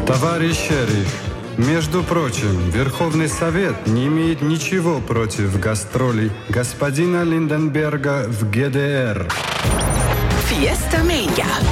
Товарищ шериф, между прочим, Верховный Совет не имеет ничего против гастролей господина Линденберга в ГДР. Fiesta Mania.